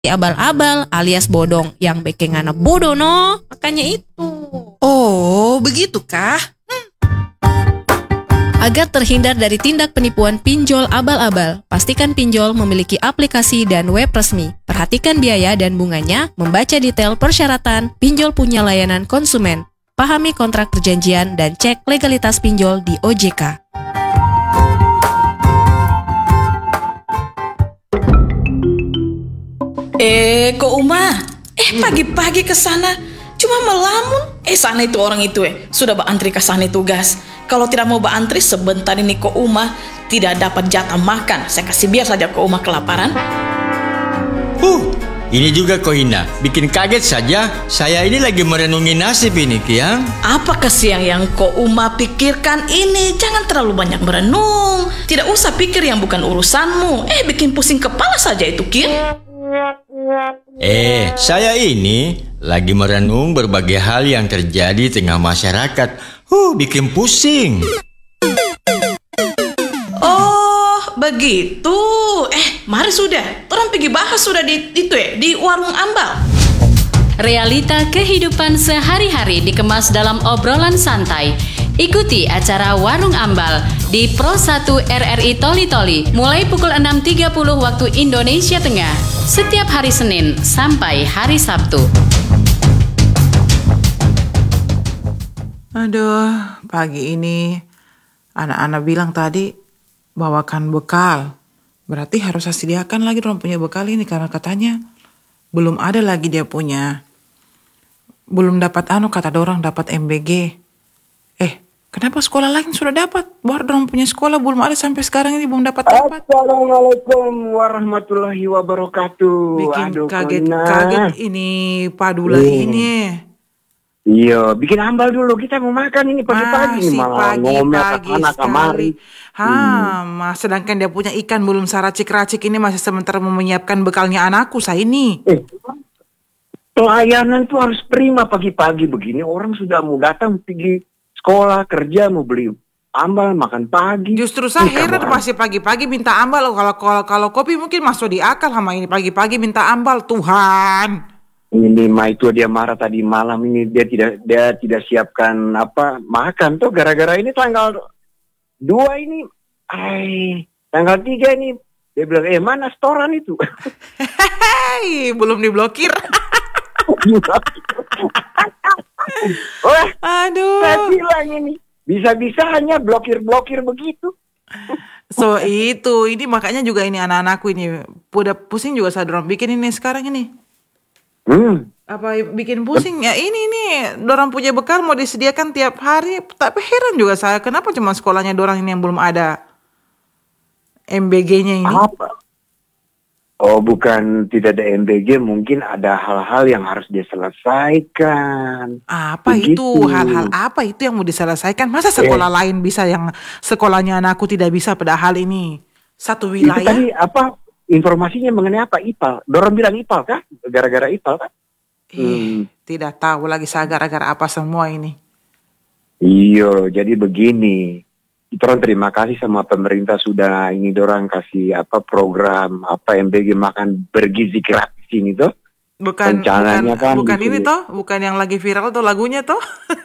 abal-abal alias bodong yang bikin anak bodoh no. Makanya itu. Oh, begitukah? Agar terhindar dari tindak penipuan pinjol abal-abal, pastikan pinjol memiliki aplikasi dan web resmi. Perhatikan biaya dan bunganya, membaca detail persyaratan, pinjol punya layanan konsumen. Pahami kontrak perjanjian dan cek legalitas pinjol di OJK. Kok Uma? Pagi-pagi ke sana cuma melamun. Sana itu orang itu sudah berantri ke sana tugas. Kalau tidak mau berantri sebentar ini Kok Uma tidak dapat jatah makan. Saya kasih biar saja Kok Uma kelaparan. Ini juga Ko Ina, bikin kaget saja. Saya ini lagi merenungi nasib ini, Kiang. Apa kesiang yang Kok Uma pikirkan ini? Jangan terlalu banyak merenung. Tidak usah pikir yang bukan urusanmu. Bikin pusing kepala saja itu, Kiang. Saya ini lagi merenung berbagai hal yang terjadi di tengah masyarakat. Bikin pusing. Begitu. Mari sudah. Orang pergi bahas sudah di warung ambal. Realita kehidupan sehari-hari dikemas dalam obrolan santai. Ikuti acara Warung Ambal di Pro 1 RRI Toli Toli mulai pukul 6.30 waktu Indonesia Tengah setiap hari Senin sampai hari Sabtu. Aduh, pagi ini anak-anak bilang tadi bawakan bekal. Berarti harus saya sediakan lagi orang punya bekal ini karena katanya belum ada lagi dia punya. Belum dapat kata orang dapat MBG. Kenapa sekolah lain sudah dapat? Baru orang punya sekolah belum ada sampai sekarang ini belum dapat. Assalamualaikum warahmatullahi wabarakatuh. Bikin kaget ini Padula ini. Iya, bikin ambal dulu. Kita mau makan ini pagi-pagi nih malah ngomel anak kamari. Sedangkan dia punya ikan belum saracik-racik ini masih sementara menyiapkan bekalnya anakku saya ini. Pelayanan tuh harus prima pagi-pagi begini. Orang sudah mau datang pergi sekolah, kerja, mau beli ambal, makan pagi. Justru saya heran masih pagi-pagi minta ambal. Kalau kopi mungkin masuk di akal sama ini pagi-pagi minta ambal. Tuhan. Ini itu dia marah tadi malam ini dia tidak siapkan makan tuh gara-gara ini tanggal 2 ini. Tanggal 3 ini dia bilang mana setoran itu? Belum diblokir. Aduh. Saya bilang ini bisa-bisa hanya blokir begitu. So ini makanya juga ini anak-anakku ini udah pusing juga saya dorong bikin ini sekarang ini. Bikin pusing ya ini dorang punya bekal mau disediakan tiap hari. Tapi heran juga saya kenapa cuma sekolahnya dorang ini yang belum ada MBG-nya ini. Apa? Bukan tidak ada MBG, mungkin ada hal-hal yang harus diselesaikan. Apa begitu. Itu? Hal-hal apa itu yang mau diselesaikan? Masa sekolah lain bisa yang sekolahnya anakku tidak bisa pada hal ini? Satu wilayah. Itu tadi informasinya mengenai apa? IPAL. Dorang bilang IPAL kah? Gara-gara IPAL kah? Tidak tahu lagi saya gara-gara apa semua ini. Iya, jadi begini. Orang terima kasih sama pemerintah sudah ini dorang kasih program MBG makan bergizi gratis ini tuh. Bukan ini toh, bukan yang lagi viral tuh lagunya toh.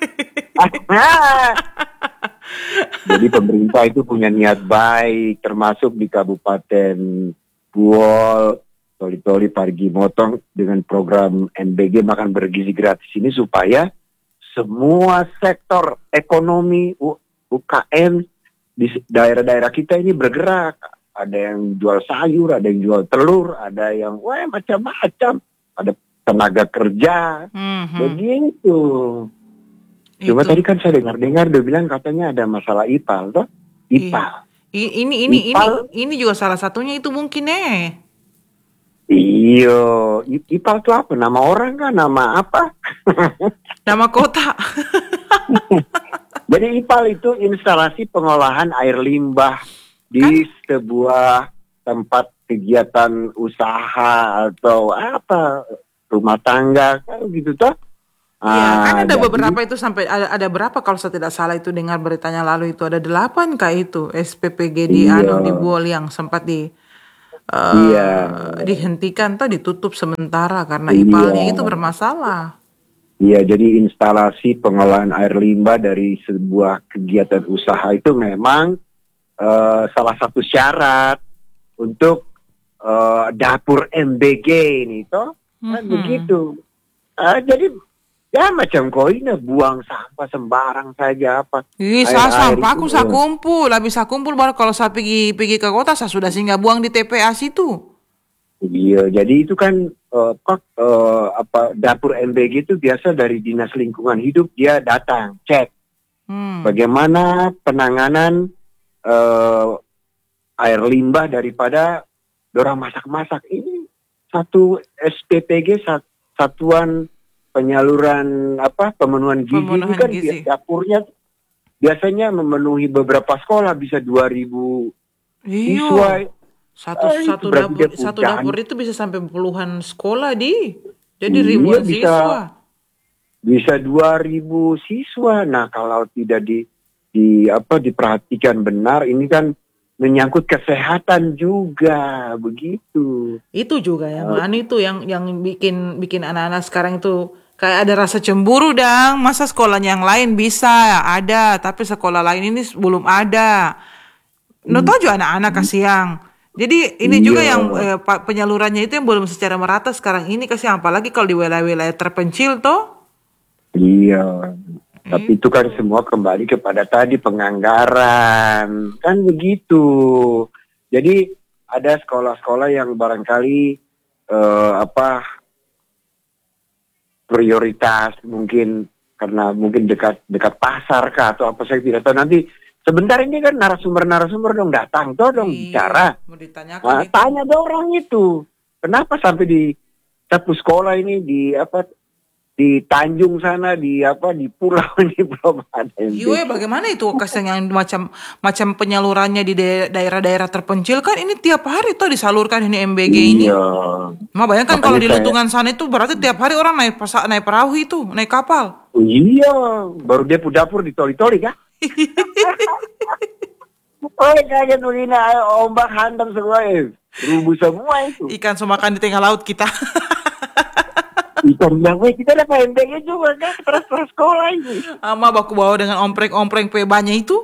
Jadi pemerintah itu punya niat baik termasuk di Kabupaten Buol, Toli-Toli, Parigi Motong dengan program MBG makan bergizi gratis ini supaya semua sektor ekonomi UKM di daerah-daerah kita ini bergerak. Ada yang jual sayur, ada yang jual telur, ada yang macam-macam. Ada tenaga kerja. Begitu. Cuma tadi kan saya dengar dia bilang katanya ada masalah IPAL toh? IPAL. Ini juga salah satunya itu mungkin Iya, IPAL itu apa? Nama orang kan? Nama apa? Nama kota. Jadi IPAL itu instalasi pengolahan air limbah di sebuah tempat kegiatan usaha atau rumah tangga kan gitu toh. Kan ada beberapa itu sampai ada berapa kalau saya tidak salah itu dengar beritanya lalu itu ada 8 kah itu SPPG di di Buol yang sempat Iya. dihentikan atau ditutup sementara karena Iya. ipalnya itu bermasalah. Iya, jadi instalasi pengolahan air limbah dari sebuah kegiatan usaha itu memang salah satu syarat untuk dapur MBG ini, toh kan begitu. Jadi ya macam kau ini buang sampah sembarang saja apa. Saya sampahku itu, saya kumpul, habis saya kumpul baru kalau saya pergi ke kota saya sudah singgah buang di TPA situ. Iya, jadi itu kan dapur MBG itu biasa dari Dinas Lingkungan Hidup dia datang cek bagaimana penanganan air limbah daripada dorang masak-masak. Ini satu SPPG, satuan penyaluran pemenuhan gizi ini kan gizi. dapurnya biasanya memenuhi beberapa sekolah bisa 2.000 siswa. Satu dapur itu bisa sampai puluhan sekolah jadi Iya, ribuan siswa. Bisa 2.000 siswa. Nah, kalau tidak diperhatikan benar, ini kan menyangkut kesehatan juga, begitu. Itu juga itu yang bikin anak-anak sekarang itu kayak ada rasa cemburu dang. Masa sekolahnya yang lain bisa ada, tapi sekolah lain ini belum ada. Tahu juga anak-anak kasihan. Jadi ini juga yang penyalurannya itu yang belum secara merata sekarang ini kasihan, apalagi kalau di wilayah-wilayah terpencil toh. Iya. Tapi itu kan semua kembali kepada tadi penganggaran. Kan begitu. Jadi ada sekolah-sekolah yang barangkali prioritas mungkin karena mungkin dekat pasar kah atau apa saya tidak tahu. Nanti sebentar ini kan narasumber dong datang dong bicara. Mau ditanyakan tanya orang itu. Kenapa sampai di satu sekolah ini di Tanjung sana di pulau ini belum ada. Iya, bagaimana itu kasihan yang macam penyalurannya di daerah-daerah terpencil kan ini tiap hari tuh disalurkan ini MBG ini. Iya. Bayangkan kalau di Lutungan sana itu berarti tiap hari orang naik perahu itu, naik kapal. Iya, baru dia dapur ditoli-toli kah? Kaget begini, ombak hantam semua rubuh semua itu. Ikan semakan di tengah laut kita. Ikan yang kita dapat MBG juga kan terus sekolah ini. Ama baku bawa dengan ompreng pebanya itu.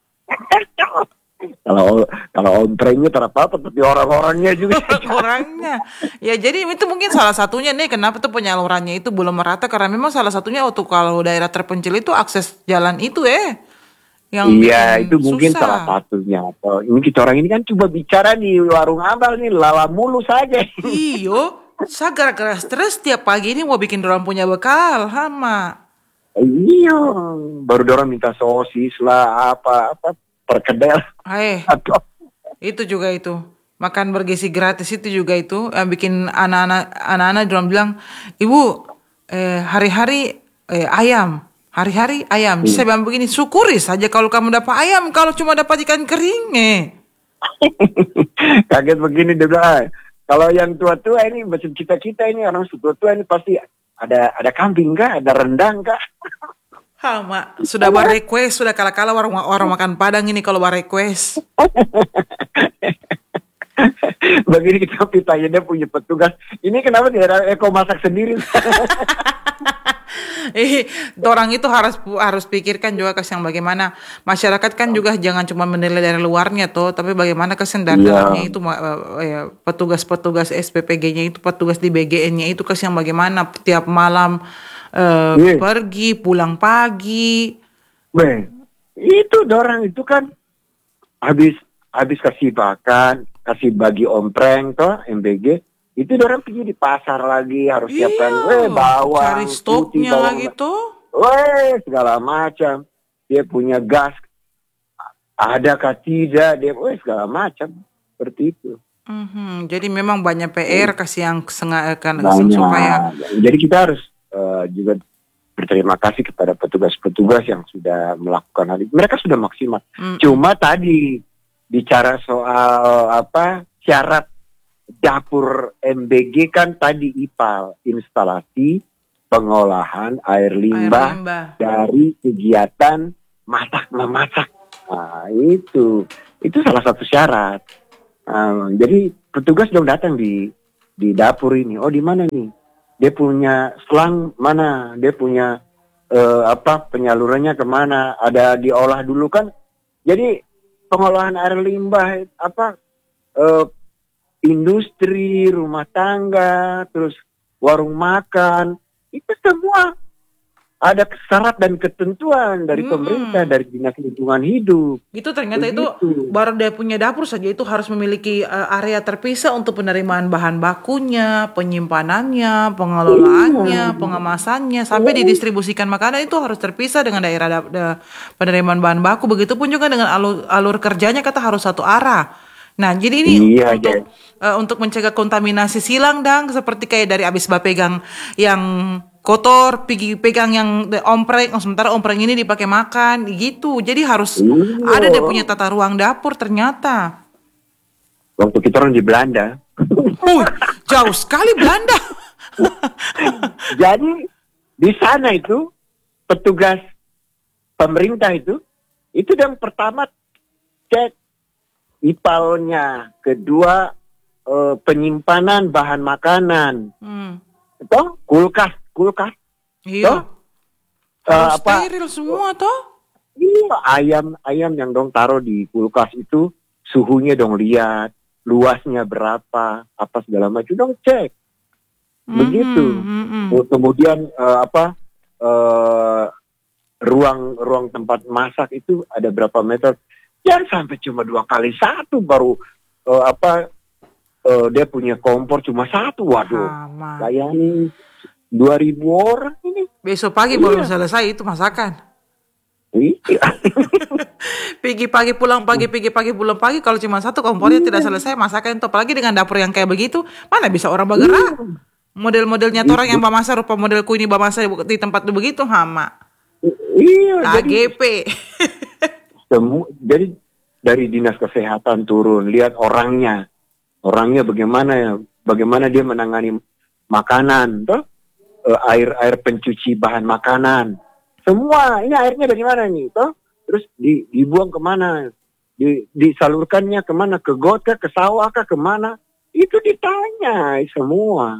Kalau omprengnya terapa tapi orang-orangnya juga. Orangnya. Ya jadi itu mungkin salah satunya nih kenapa tuh penyalurannya itu belum merata karena memang salah satunya waktu kalau daerah terpencil itu akses jalan itu yang iya itu mungkin susah. salah satunya. Ini kita orang ini kan coba bicara di warung ambal nih lala mulu saja. Iyo, saya gara-gara stres tiap pagi ini mau bikin dorang punya bekal, hama. Iya, baru dorang minta sosis lah apa perkedel. Itu juga itu. Makan bergizi gratis itu juga itu yang bikin anak-anak dorang bilang, "Ibu, hari-hari ayam." Hari-hari ayam. Saya bilang begini, syukuri saja kalau kamu dapat ayam, kalau cuma dapat ikan kering. Kaget begini dia bilang, kalau yang tua-tua ini macam kita ini orang tua-tua ini pasti ada kambing kah, ada rendang kah? Hama, sudah request, sudah kala-kala orang makan Padang ini kalau request. Begini kita tanya dia punya petugas, ini kenapa tidak Eko masak sendiri? Orang itu harus pikirkan juga kasihan bagaimana masyarakat kan juga jangan cuma menilai dari luarnya tapi bagaimana kasihan dari dalamnya itu petugas SPPG-nya itu petugas di BGN-nya itu kasihan bagaimana tiap malam pergi pulang pagi. Itu dorang itu kan habis kasih makan kasih bagi ompreng MBG. Itu orang pergi di pasar lagi harus siapkan bawang, cari stoknya lagi tuh. Segala macam. Dia punya gas. Adakah tidak? Dia segala macam. Seperti itu. Jadi memang banyak PR kasih yang supaya. Jadi kita harus juga berterima kasih kepada petugas-petugas yang sudah melakukan hal itu. Mereka sudah maksimal. Cuma tadi bicara soal syarat dapur MBG kan tadi IPAL, instalasi pengolahan air limbah dari kegiatan masak memasak. Nah, itu salah satu syarat. Jadi petugas dong datang di dapur ini. Oh, di mana nih? Dia punya selang mana? Dia punya penyalurannya kemana? Ada diolah dulu kan? Jadi pengolahan air limbah industri, rumah tangga, terus warung makan, itu semua ada syarat dan ketentuan dari pemerintah, dari Dinas Lingkungan Hidup. Itu ternyata itu baru dia punya dapur saja itu harus memiliki area terpisah untuk penerimaan bahan bakunya, penyimpanannya, pengelolaannya, pengemasannya, sampai didistribusikan makanan itu harus terpisah dengan daerah penerimaan bahan baku. Begitupun juga dengan alur kerjanya kata harus satu arah. Nah, jadi ini untuk mencegah kontaminasi silang dang, seperti kayak dari abis pegang yang kotor, pergi pegang yang ompreng, sementara ompreng ini dipakai makan, gitu. Jadi harus ada dia punya tata ruang dapur ternyata. Waktu kita orang di Belanda. Jauh sekali Belanda. Jadi di sana itu petugas pemerintah itu yang pertama cek IPAL-nya, kedua penyimpanan bahan makanan, toh kulkas, iya, harus steril semua toh. Iya, ayam yang dong taruh di kulkas itu suhunya dong lihat, luasnya berapa, apa segala macam dong cek, begitu. Kemudian ruang tempat masak itu ada berapa meter. Jangan sampai cuma 2x1 baru dia punya kompor cuma 1. Waduh, bayangin 2.000 orang ini. Besok pagi baru selesai itu masakan. Pergi pagi pulang pagi. Kalau cuma 1 kompornya tidak selesai masakan itu. Apalagi dengan dapur yang kayak begitu, mana bisa orang bergerak? Model-modelnya orang yang bamasa rupa modelku ini bamasa di tempat itu begitu hama. Iya. AGP. Jadi dari Dinas Kesehatan turun, lihat orangnya bagaimana dia menangani makanan, toh air pencuci bahan makanan, semua ini airnya dari mana nih, toh terus dibuang kemana, disalurkannya kemana, ke got kah, ke sawah kah, kemana, itu ditanya semua.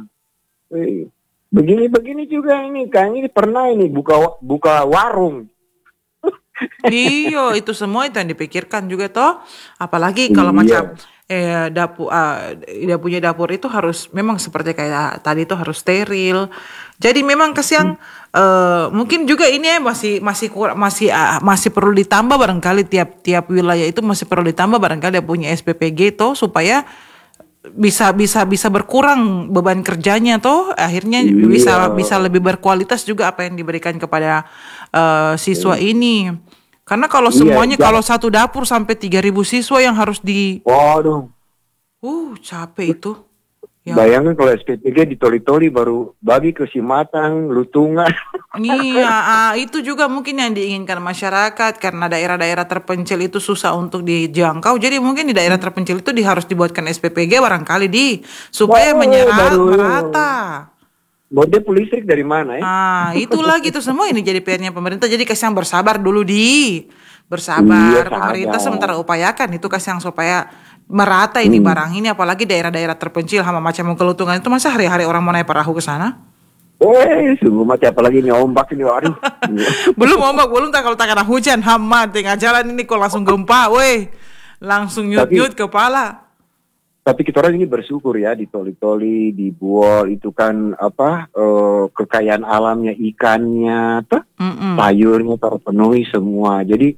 Begini juga ini, kayaknya pernah ini buka warung. Iya, itu semua itu yang dipikirkan juga toh. Apalagi kalau macam dia punya dapur itu harus memang seperti kayak tadi itu harus steril. Jadi memang kesiang mungkin juga ini masih perlu ditambah barangkali tiap wilayah itu masih perlu ditambah barangkali dia punya SPPG toh supaya bisa berkurang beban kerjanya toh, akhirnya bisa lebih berkualitas juga apa yang diberikan kepada siswa ini. Karena kalau semuanya kalau satu dapur sampai 3.000 siswa yang harus waduh. Capek itu. Ya. Bayangkan kalau SPPG ditoli-toli baru bagi ke Simatang, Lutungan. Iya, itu juga mungkin yang diinginkan masyarakat karena daerah-daerah terpencil itu susah untuk dijangkau. Jadi mungkin di daerah terpencil itu harus dibuatkan SPPG barangkali supaya merata. Model listrik dari mana ya? Itulah gitu semua ini jadi PR-nya pemerintah. Jadi kasih bersabar dulu bersabar. Pemerintah sementara upayakan itu kasih supaya merata ini barang ini, apalagi daerah-daerah terpencil hama macam Kelutungan itu masa hari-hari orang mau naik perahu ke sana? Sungguh mati apalagi ini ombak ini, aduh. belum tak kalau tak kena hujan hama tengah jalan ini kok langsung gempa, langsung nyut-nyut kepala. Tapi kita orang ini bersyukur ya di Toli-Toli, di Buol itu kan kekayaan alamnya, ikannya, sayurnya terpenuhi semua. Jadi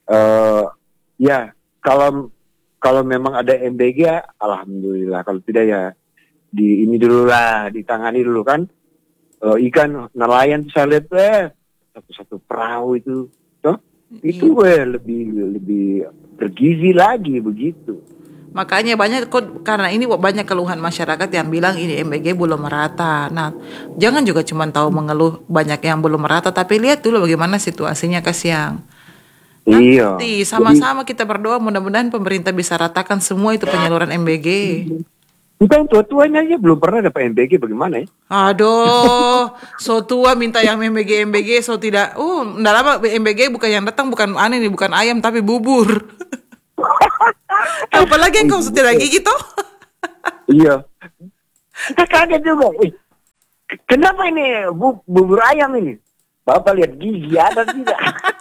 kalau memang ada MBG alhamdulillah, kalau tidak ya ditangani dulu kan. Ikan nelayan saya lihat satu perahu itu itu lebih bergizi lagi begitu. Makanya karena ini banyak keluhan masyarakat yang bilang ini MBG belum merata. Nah, jangan juga cuma tahu mengeluh banyak yang belum merata, tapi lihat dulu bagaimana situasinya kasihan. Nanti sama-sama kita berdoa mudah-mudahan pemerintah bisa ratakan semua itu penyaluran MBG. Kita yang tua-tuanya aja belum pernah dapat MBG, bagaimana ya? Aduh, so tua minta yang MBG, so tidak. Enggak lama MBG bukan yang datang bukan bukan ayam tapi bubur. Apalagi yang kau tidak gigi toh. Iya. Kita kaget juga. Kenapa ini bubur ayam ini? Bapak lihat gigi ada tidak?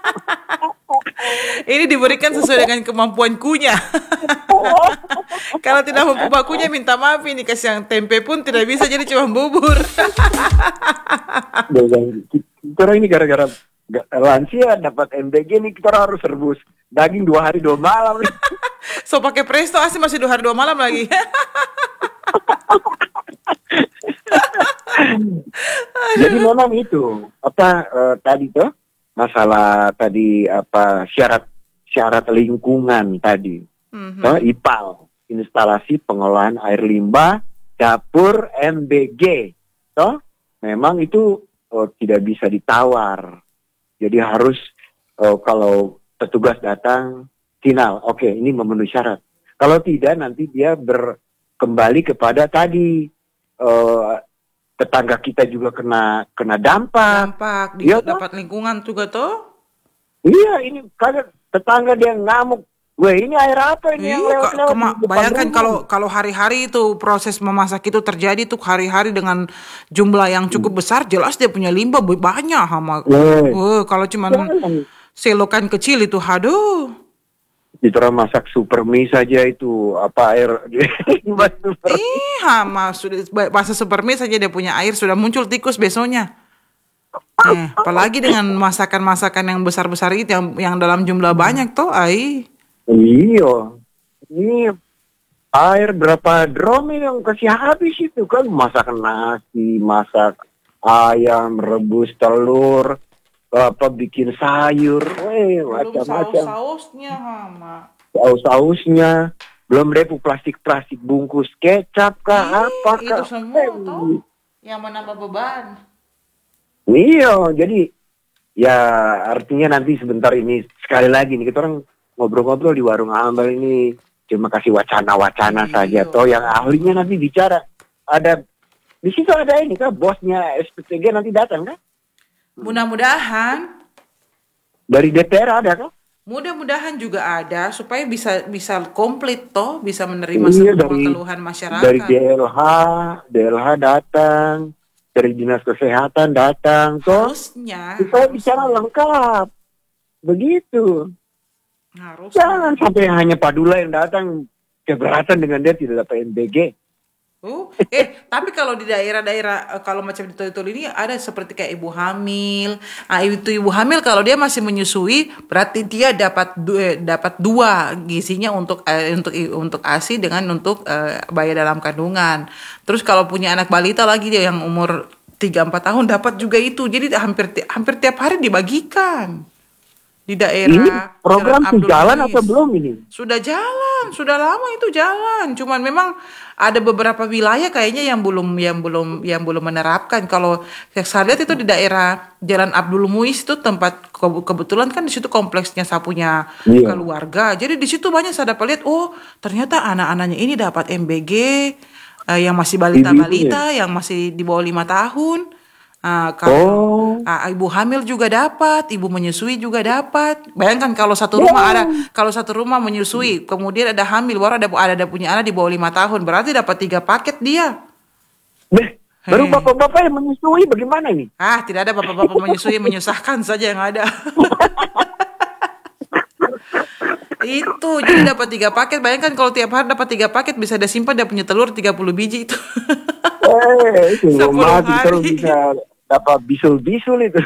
Ini diberikan sesuai dengan kemampuan kunyah. Kalau tidak mampu bakunya minta maaf, ini kasih yang tempe pun tidak bisa, jadi cuma bubur. Kita ini gara-gara lansia dapat MBG nih, kita harus rebus daging 2 hari 2 malam. So pakai presto asli masih 2 hari 2 malam lagi. Jadi memang itu tadi tuh masalah tadi syarat lingkungan tadi. IPAL, instalasi pengolahan air limbah dapur MBG. Memang itu tidak bisa ditawar. Jadi harus kalau petugas datang final, oke, ini memenuhi syarat. Kalau tidak nanti dia kembali kepada tadi tetangga kita juga kena dampak. Dia dapat lingkungan juga toh. Iya, ini kaget tetangga dia ngamuk. Wah, ini air apa ini yang lewat-lewat? Bayangkan kalau hari-hari itu proses memasak itu terjadi tuh hari-hari dengan jumlah yang cukup besar, jelas dia punya limbah banyak hama. Kalau cuma selokan kecil itu, aduh. Kita masak super mie saja itu air. Bahasa super mie saja dia punya air sudah muncul tikus besoknya. Apalagi dengan masakan-masakan yang besar-besar itu yang dalam jumlah banyak toh, Iya. Ini air berapa drum ini yang kasih habis itu kan, masak nasi, masak ayam, rebus telur, bikin sayur, macam-macam. Saus-sausnya, belum deh plastik bungkus kecap kah, apa kah? Itu semua toh yang menambah beban. Iya, jadi ya artinya nanti sebentar ini sekali lagi nih kita orang ngobrol-ngobrol di warung ambal ini cuma kasih wacana-wacana saja toh, yang ahlinya nanti bicara. Ada di situ ada ini kan bosnya SPTG nanti datang kan? Mudah-mudahan dari DPR ada kan? Mudah-mudahan juga ada supaya bisa komplit toh, bisa menerima semua keluhan masyarakat. Dari DLH datang, dari Dinas Kesehatan datang toh. Harusnya supaya bicara lengkap. Begitu. Jangan sampai hanya Padula yang datang keberatan dengan dia tidak dapat MBG. Tapi kalau di daerah-daerah kalau macam di Toli-Toli ini ada seperti kayak ibu hamil. Itu ibu hamil kalau dia masih menyusui berarti dia dapat 2 gizinya untuk ASI dengan untuk bayi dalam kandungan. Terus kalau punya anak balita lagi dia yang umur 3-4 tahun dapat juga itu. Jadi hampir tiap hari dibagikan. Di daerah ini program jalan atau belum ini? Sudah jalan, sudah lama itu jalan. Cuman memang ada beberapa wilayah kayaknya yang belum menerapkan. Kalau saya lihat itu di daerah Jalan Abdul Muiz itu tempat kebetulan kan di situ kompleksnya saya punya keluarga. Jadi di situ banyak saya dapat lihat, ternyata anak-anaknya ini dapat MBG yang masih balita-balita, yang masih di bawah 5 tahun. Ibu hamil juga dapat, ibu menyusui juga dapat. Bayangkan kalau satu rumah menyusui, kemudian ada hamil, baru ada punya anak di bawah 5 tahun, berarti dapat 3 paket dia. Baru bapak-bapak yang menyusui bagaimana ini? Tidak ada bapak-bapak menyusui, menyusahkan saja yang ada. Itu jadi dapat 3 paket. Bayangkan kalau tiap hari dapat 3 paket, bisa dia simpan, dia punya telur 30 biji itu. Itu mati terus bisa dapat bisul-bisul itu.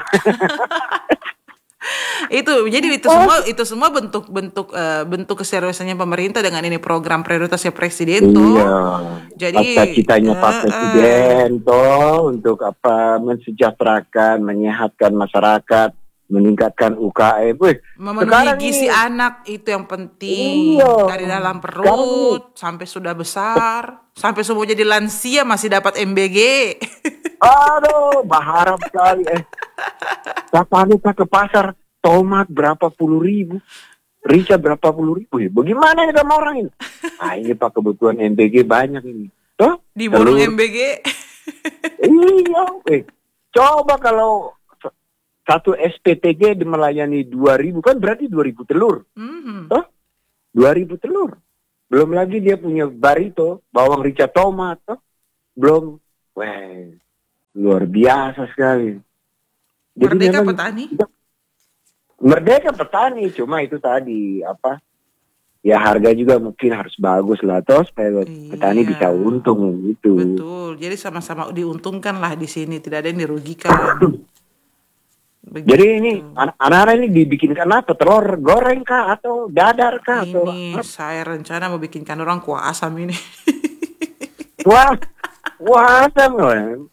Itu semua bentuk keseriusannya pemerintah dengan ini program prioritasnya presiden tuh. Jadi cita-citanya Pak Presiden tuh untuk mensejahterakan, menyehatkan masyarakat, meningkatkan UKM. Memenuhi gizi anak itu yang penting. Dari dalam perut sampai sudah besar, sampai semua jadi lansia masih dapat MBG. Aduh, berharap sekali. Kita ke pasar, tomat berapa puluh ribu, rica berapa puluh ribu. Bagaimana ya sama orang ini? Ini Pak kebutuhan MBG banyak ini. Tuh, diborong MBG. Iya. Coba kalau satu SPTG melayani 2.000 kan berarti 2.000 telur. Tuh, 2.000 telur. Belum lagi dia punya barito, bawang rica tomat, toh. Belum. Wah, luar biasa sekali. Jadi Merdeka memang petani. Merdeka petani, cuma itu tadi apa? Ya harga juga mungkin harus bagus lah, toh supaya petani Iya. bisa untung gitu. Betul. Jadi sama-sama diuntungkan lah di sini, tidak ada yang dirugikan. Begitu. Jadi ini anak-anak ini dibikinkan apa? Telur goreng kah atau dadar kah atau Ini saya rencana mau bikinkan orang kuah asam ini. wah, wah asam loh.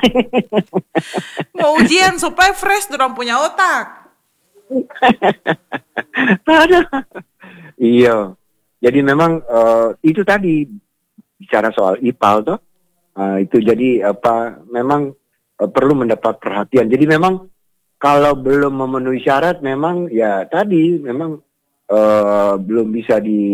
Mau ujian supaya fresh orang punya otak. Ada. Iya. Jadi memang itu tadi bicara soal IPAL toh. Itu jadi apa? Memang perlu mendapat perhatian. Jadi memang kalau belum memenuhi syarat, memang ya tadi memang belum bisa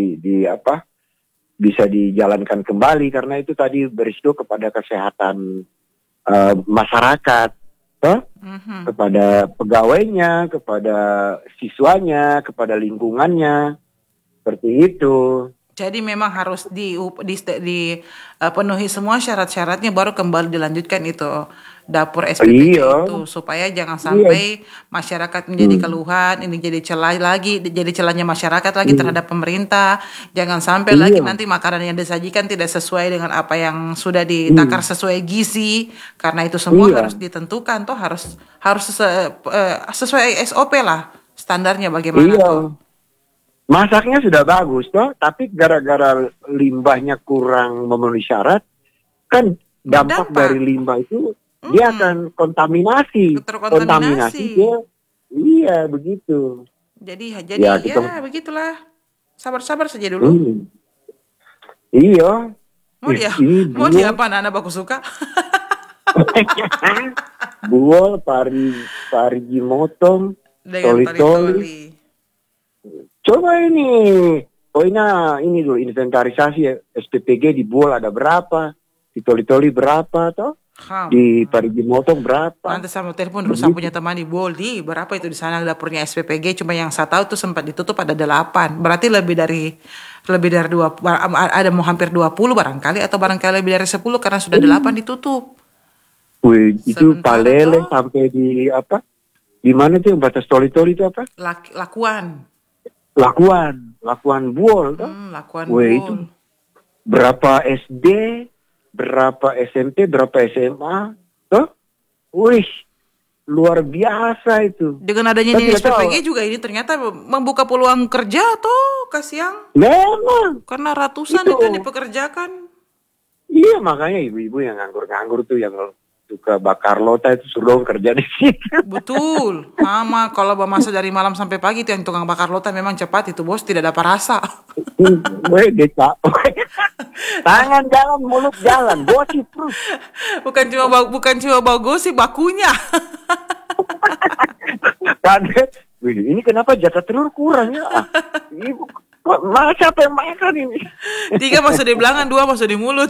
bisa dijalankan kembali karena itu tadi berisiko kepada kesehatan masyarakat, toh? Kepada pegawainya, kepada siswanya, kepada lingkungannya. Seperti itu. Jadi memang harus dipenuhi semua syarat-syaratnya baru kembali dilanjutkan itu dapur SPPG itu supaya jangan sampai masyarakat menjadi keluhan, ini jadi celah lagi, jadi celahnya masyarakat lagi terhadap pemerintah. Jangan sampai lagi nanti makanan yang disajikan tidak sesuai dengan apa yang sudah ditakar sesuai gizi, karena itu semua harus ditentukan toh harus sesuai SOP lah standarnya bagaimana tuh. Masaknya sudah bagus toh, tapi gara-gara limbahnya kurang memenuhi syarat, kan dampak dari limbah itu dia akan kontaminasi. Dia, iya begitu. Jadi ya begitulah. Sabar-sabar saja dulu. Iya. Mau dia apa anak baku suka? Buol, parigi motong, toli-toli. Coba ini dulu inventarisasi SPPG di Buol ada berapa, di Toli-Toli berapa toh, di Parigi Motong berapa. Nanti sama telepon terus saya punya teman di Buol, berapa itu di sana dapurnya SPPG, cuma yang saya tahu tuh sempat ditutup ada 8, berarti lebih dari 2, ada mau hampir 20 barangkali atau barangkali lebih dari 10 karena sudah 8 ditutup. Wih, itu Palele sampai di apa? Di mana tuh yang batas Toli-Toli itu apa? Lakuan Buol toh. Lakuan Buol. Itu berapa SD, berapa SMP, berapa SMA toh? Wih, luar biasa itu. Dengan adanya ini SPPG juga ini ternyata membuka peluang kerja toh, kasihan. Memang. Karena ratusan itu yang dipekerjakan. Iya, makanya ibu-ibu yang nganggur-nganggur tuh yang suka bakar lota itu suruh dong kerja di situ. Betul. Mama kalau masa dari malam sampai pagi itu yang tukang bakar lota memang cepat itu bos, tidak dapat rasa. Dia tangan jalan, mulut jalan, gosip terus. Bukan cuma bau gosip, bakunya. Kaget. Wih, ini kenapa jatah telur kurang ya? Ibu, siapa yang makan ini? 3 masuk di belangan, 2 masuk di mulut.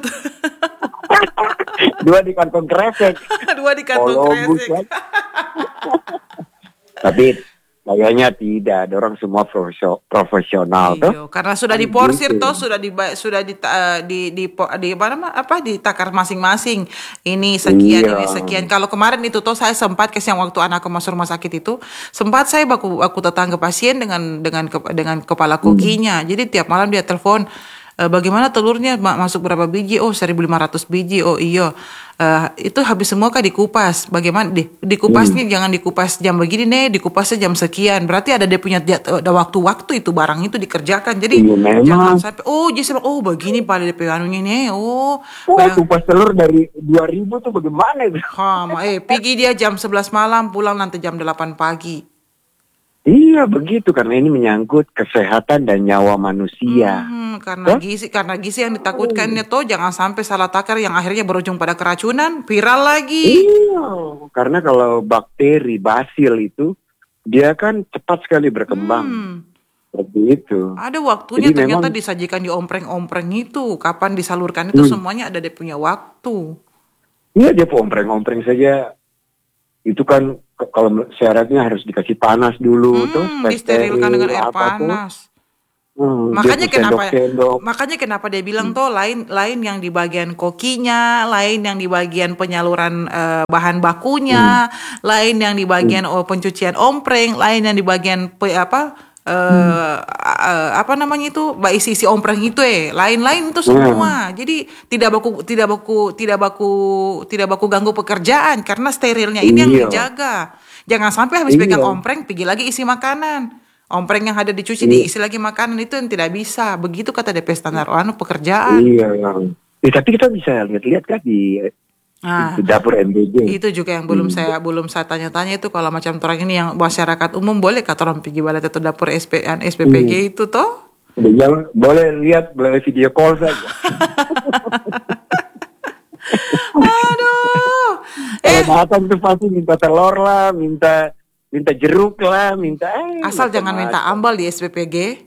2 di kantong kresek. 2 di kantong kresek. Tapi kayaknya tidak, ada orang semua profesional tuh. Karena sudah diporsir toh, sudah ditakar masing-masing. Ini sekian. Kalau kemarin itu toh saya sempat yang waktu anakku masuk rumah sakit itu, sempat saya baku tetangga pasien dengan kepala kokinya. Jadi tiap malam dia telepon, bagaimana telurnya masuk berapa biji? Oh 1.500 biji. Oh iya. Itu habis semua kah dikupas? Bagaimana dikupasnya? Jangan dikupas jam begini nih, dikupasnya jam sekian. Berarti ada dia punya waktu-waktu itu barang itu dikerjakan. Jadi jangan sampai begini pada DP anunya nih. Kupas telur dari 2.000 tuh bagaimana itu? Pergi dia jam 11 malam, pulang nanti jam 8 pagi. Iya begitu, karena ini menyangkut kesehatan dan nyawa manusia. Karena gizi yang ditakutkannya tuh jangan sampai salah takar yang akhirnya berujung pada keracunan, viral lagi. Iya, karena kalau bakteri basil itu dia kan cepat sekali berkembang. Seperti itu. Ada waktunya. Jadi ternyata disajikan di ompreng-ompreng itu, kapan disalurkan itu semuanya ada dia punya waktu. Iya, dia ompreng-ompreng saja. Itu kan kalau syaratnya harus dikasih panas dulu tuh, disterilkan dengan air panas. Makanya dia kenapa sendok-sendok. makanya kenapa dia bilang tuh lain yang di bagian kokinya, lain yang di bagian penyaluran bahan bakunya, lain yang di bagian pencucian ompreng, lain yang di bagian apa namanya itu, isi ompreng itu lain-lain itu semua. Jadi tidak baku ganggu pekerjaan karena sterilnya ini yang Iya. dijaga. Jangan sampai habis pegang Iya. ompreng pergi lagi isi makanan. Ompreng yang ada dicuci diisi lagi makanan, itu yang tidak bisa. Begitu kata DP standar pekerjaan. Iya. Tapi kita bisa lihat-lihat kan di dapur MBG. Itu juga yang belum saya tanya-tanya itu, kalau macam orang ini yang masyarakat umum boleh kata orang pergi balik atau dapur SPPG itu toh? Boleh lihat, boleh video call saja. Aduh. Kalau datang tuh pasti minta telur lah, minta jeruk lah, Asal jangan minta ambal di SPPG.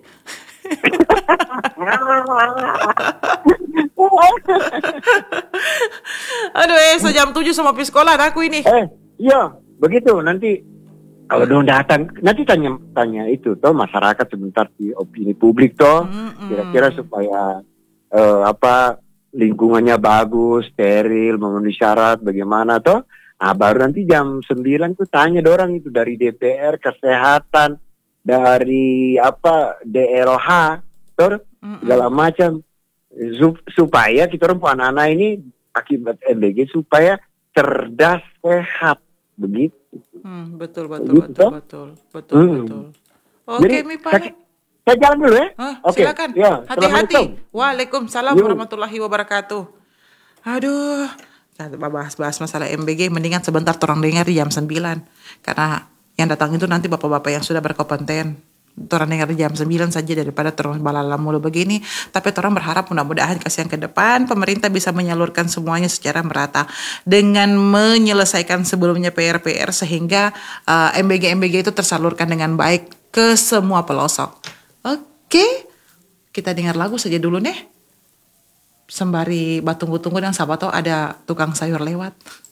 Aduh, sejam 7 sama pergi sekolah aku ini. Iya, begitu. Nanti kalau dong datang, nanti tanya itu toh masyarakat sebentar di opini publik toh, kira-kira supaya lingkungannya bagus, steril, memenuhi syarat, bagaimana toh? Baru nanti jam 9 tuh tanya dorang itu dari DPR, kesehatan, dari DLH, toh segala macam, supaya kita orang anak-anak ini akibat MBG supaya cerdas, sehat, begitu. Betul. Jadi, Oke, Mi Pak. saya jalan dulu ya. Oke. Silakan. Ya, Hati-hati. Waalaikumsalam Yuk. warahmatullahi wabarakatuh. Aduh, kita bahas masalah MBG mendingan sebentar orang dengar di jam 9. Karena yang datang itu nanti bapak-bapak yang sudah berkompeten. Orang dengar di jam 9 saja daripada terus balala mulu begini. Tapi orang berharap mudah-mudahan kasih yang ke depan pemerintah bisa menyalurkan semuanya secara merata dengan menyelesaikan sebelumnya PR-PR sehingga MBG itu tersalurkan dengan baik ke semua pelosok. Oke, kita dengar lagu saja dulu nih. Sembari tunggu-tunggu dan sahabat tahu ada tukang sayur lewat.